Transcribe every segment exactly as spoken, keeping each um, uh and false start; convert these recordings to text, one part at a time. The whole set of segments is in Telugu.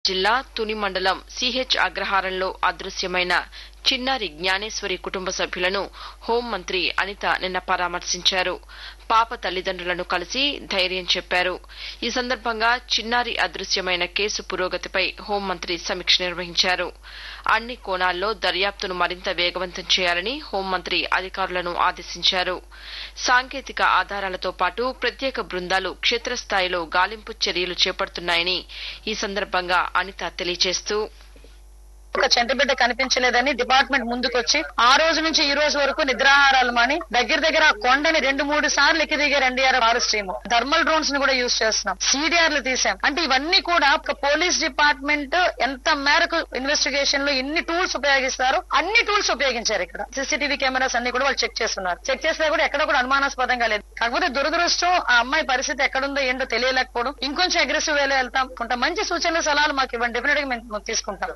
జిల్లా తుని మండలం సిహెచ్ అగ్రహారంలో అదృశ్యమైన చిన్నారి జ్ఞానేశ్వరి కుటుంబ సభ్యులను హోంమంత్రి అనిత నిన్న పరామర్శించారు. పాప తల్లిదండ్రులను కలిసి ధైర్యం చెప్పారు. ఈ సందర్భంగా చిన్నారి అదృశ్యమైన కేసు పురోగతిపై హోంమంత్రి సమీక్ష నిర్వహించారు. అన్ని కోణాల్లో దర్యాప్తును మరింత వేగవంతం చేయాలని హోంమంత్రి అధికారులను ఆదేశించారు. సాంకేతిక ఆధారాలతో పాటు ప్రత్యేక బృందాలు క్షేత్రస్థాయిలో గాలింపు చర్యలు చేపడుతున్నాయని ఈ సందర్భంగా అనిత తెలియజేస్తూ ఒక చంటిబిడ్డ కనిపించలేదని డిపార్ట్మెంట్ ముందుకొచ్చి ఆ రోజు నుంచి ఈ రోజు వరకు నిద్రాహారాలు మాని దగ్గర దగ్గర కొండని రెండు మూడు సార్లు ఎక్కి దిగారు NDRF are stream thermal drones ని కూడా యూజ్ చేస్తున్నాం, సీడీఆర్లు తీసాం. అంటే ఇవన్నీ కూడా ఒక పోలీస్ డిపార్ట్మెంట్ ఎంత మేరకు ఇన్వెస్టిగేషన్ లో ఎన్ని టూల్స్ ఉపయోగిస్తారో అన్ని టూల్స్ ఉపయోగించారు. ఇక్కడ సీసీటీవీ కెమెరాస్ అన్ని కూడా వాళ్ళు చెక్ చేస్తున్నారు. చెక్ చేస్తే కూడా ఎక్కడ కూడా అనుమానాస్పదంగా లేదు. కాకపోతే దురదృష్టం ఆ అమ్మాయి పరిస్థితి ఎక్కడుందో ఏంటో తెలియలేకపోవడం, ఇంకొంచెం అగ్రెసివ్ వేలో వెళ్తాం. కొంత మంచి సూచనలు సలహాలు మాకు ఇవ్వండి, డెఫినెట్ గా మేము తీసుకుంటాం.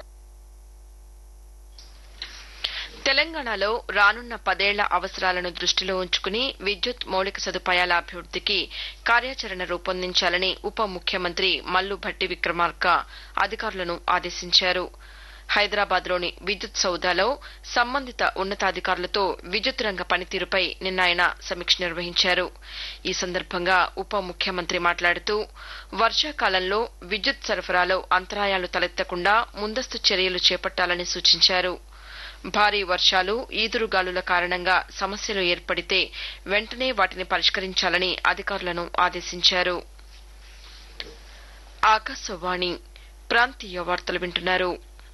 తెలంగాణలో రానున్న పదేళ్ల అవసరాలను దృష్టిలో ఉంచుకుని విద్యుత్ మౌలిక సదుపాయాల అభివృద్దికి కార్యాచరణ రూపొందించాలని ఉప ముఖ్యమంత్రి మల్లు భట్టి విక్రమార్క అధికారులను ఆదేశించారు. హైదరాబాద్లోని విద్యుత్ సౌదాలో సంబంధిత ఉన్నతాధికారులతో విద్యుత్ రంగ పనితీరుపై నిన్న ఆయన సమీక్ష నిర్వహించారు. ఈ సందర్భంగా ఉప ముఖ్యమంత్రి మాట్లాడుతూ వర్షాకాలంలో విద్యుత్ సరఫరాలో అంతరాయాలు తలెత్తకుండా ముందస్తు చర్యలు చేపట్టాలని సూచించారు. భారీ వర్షాలు, ఈదురుగాలుల కారణంగా సమస్యలు ఏర్పడితే వెంటనే వాటిని పరిష్కరించాలని అధికారులను ఆదేశించారు. ఆకాశవాణి ప్రాంతీయ వార్తలు వింటున్నారు.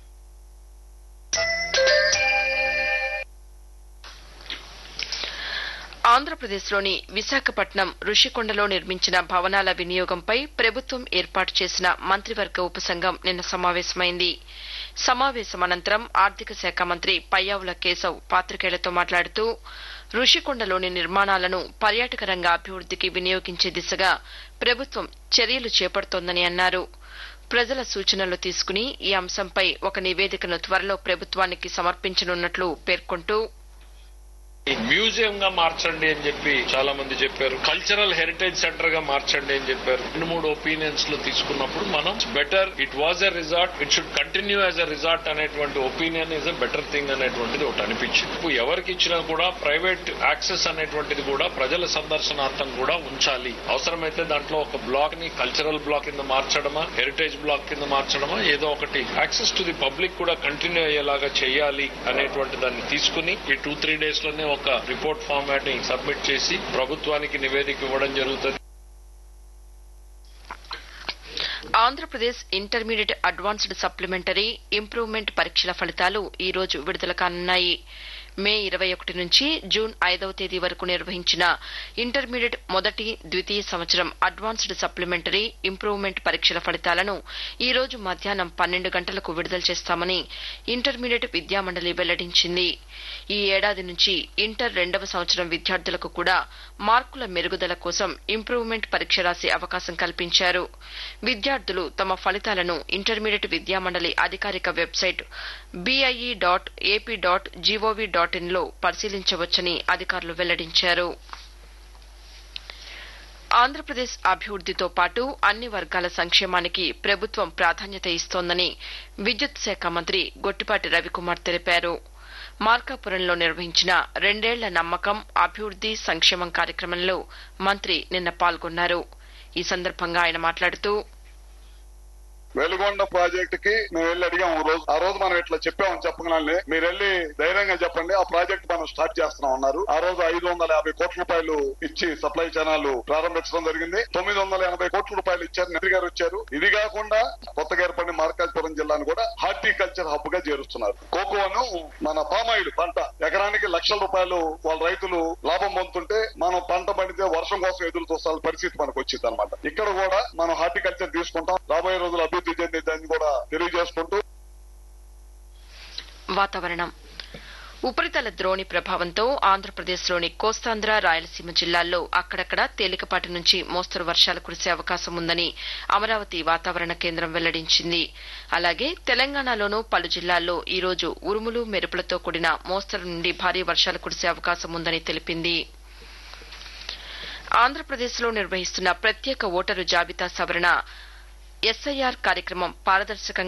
ఆంధ్రప్రదేశ్లోని విశాఖపట్నం రుషికొండలో నిర్మించిన భవనాల వినియోగంపై ప్రభుత్వం ఏర్పాటు చేసిన మంత్రివర్గ ఉపసంఘం నిన్న సమావేశమైంది. సమావేశం అనంతరం ఆర్థిక శాఖ మంత్రి పయ్యావుల కేశవ్ పాతికేయులతో మాట్లాడుతూ రుషికొండలోని నిర్మాణాలను పర్యాటక రంగ అభివృద్దికి వినియోగించే దిశగా ప్రభుత్వం చర్యలు చేపడుతోందని అన్నారు. ప్రజల సూచనలు తీసుకుని ఈ అంశంపై ఒక నివేదికను త్వరలో ప్రభుత్వానికి సమర్పించనున్నట్లు పేర్కొంటూ మ్యూజియం గా మార్చండి అని చెప్పి చాలా మంది చెప్పారు. కల్చరల్ హెరిటేజ్ సెంటర్ గా మార్చండి అని చెప్పారు. రెండు మూడు ఒపీనియన్స్ లో తీసుకున్నప్పుడు మనం better it was a resort, it should continue as a resort అనేటువంటి opinion is a better thing అనేటువంటిది ఒకటి అనిపించింది. ఇప్పుడు ఎవరికి ఇచ్చినా కూడా ప్రైవేట్ యాక్సెస్ అనేటువంటిది కూడా ప్రజల సందర్శనార్థం కూడా ఉంచాలి. అవసరమైతే దాంట్లో ఒక బ్లాక్ ని కల్చరల్ బ్లాక్ కింద మార్చడమా, హెరిటేజ్ బ్లాక్ కింద మార్చడమా, ఏదో ఒకటి యాక్సెస్ టు ది పబ్లిక్ కూడా కంటిన్యూ అయ్యేలాగా చేయాలి అనేటువంటి దాన్ని తీసుకుని ఈ టూ త్రీ డేస్ లోనే ఒక రిపోర్ట్ ఫార్మాట్ ని సబ్మిట్ చేసి ప్రభుత్వానికి నివేదిక ఇవ్వడం జరుగుతుంది. Andhra Pradesh intermediate advanced supplementary improvement పరీక్షల ఫలితాలు ఈ రోజు విడుదల కానున్నాయి. మే ఇరవై ఒకటి నుంచి జూన్ ఐదవ తేదీ వరకు నిర్వహించిన ఇంటర్మీడియట్ మొదటి, ద్వితీయ సంవత్సరం అడ్వాన్స్డ్ సప్లిమెంటరీ ఇంప్రూవ్మెంట్ పరీక్షల ఫలితాలను ఈ రోజు మధ్యాహ్నం పన్నెండు గంటలకు విడుదల చేస్తామని ఇంటర్మీడియట్ విద్యామండలి వెల్లడించింది. ఈ ఏడాది నుంచి ఇంటర్ రెండవ సంవత్సరం విద్యార్థులకు కూడా మార్కుల మెరుగుదల కోసం ఇంప్రూవ్మెంట్ పరీక్ష రాసే అవకాశం కల్పించారు. విద్యార్థులు తమ ఫలితాలను ఇంటర్మీడియట్ విద్యామండలి అధికారిక website BIE dot AP dot GOV dot in లో పరిశీలించవచ్చని అధికారులు వెల్లడించారు. ఆంధ్రప్రదేశ్ అభివృద్దితో పాటు అన్ని వర్గాల సంక్షేమానికి ప్రభుత్వం ప్రాధాన్యత ఇస్తోందని విద్యుత్ శాఖ మంత్రి గొట్టిపాటి రవికుమార్ తెలిపారు. మార్కాపురంలో నిర్వహించిన రెండేళ్ల నమ్మకం, అభివృద్ది, సంక్షేమం కార్యక్రమంలో మంత్రి నిన్న పాల్గొన్నారు. ఈ సందర్భంగా ఆయన మాట్లాడుతూ వెలుగొండ ప్రాజెక్ట్ కి మేము వెళ్ళి అడిగాం. ఓ రోజు ఆ రోజు మనం ఇట్లా చెప్పామని చెప్పగానే మీరు వెళ్ళి ధైర్యంగా చెప్పండి, ఆ ప్రాజెక్ట్ మనం స్టార్ట్ చేస్తున్నాం అన్నారు. ఆ రోజు ఐదు వందల యాభై కోట్ల రూపాయలు ఇచ్చి సప్లై ఛానల్ ప్రారంభించడం జరిగింది. తొమ్మిది వందల ఎనభై కోట్ల రూపాయలు ఇచ్చారు, మంత్రి గారు వచ్చారు. ఇది కాకుండా కొత్తగా ఏర్పడిన మార్కాపురం జిల్లాను కూడా హార్టికల్చర్ హబ్ గా చేరుస్తున్నారు. కోకోను మన పామాయిల్ పంట ఎకరానికి లక్షల రూపాయలు వాళ్ళ రైతులు లాభం పొందుతుంటే మనం పంట పండితే వర్షం కోసం ఎదురు చూస్తాల పరిస్థితి మనకు వచ్చింది అనమాట. ఇక్కడ కూడా మనం హార్టికల్చర్ తీసుకుంటాం. రాబోయే రోజులు అభివృద్ధి చెందిందని కూడా తెలియజేసుకుంటూ వాతావరణం ఉపరితల ద్రోణి ప్రభావంతో ఆంధ్రప్రదేశ్లోని కోస్తాంధ్ర, రాయలసీమ జిల్లాల్లో అక్కడక్కడ తేలికపాటి నుంచి మోస్తరు వర్షాలు కురిసే అవకాశం ఉందని అమరావతి వాతావరణ కేంద్రం వెల్లడించింది. అలాగే తెలంగాణలోనూ పలు జిల్లాల్లో ఈ రోజు ఉరుములు, మెరుపులతో కూడిన మోస్తరు నుండి భారీ వర్షాలు కురిసే అవకాశం ఉందని తెలిపింది. ఆంధ్రప్రదేశ్లో నిర్వహిస్తున్న ప్రత్యేక ఓటరు జాబితా సవరణ ఎస్ఐఆర్ కార్యక్రమం పారదర్శకంగా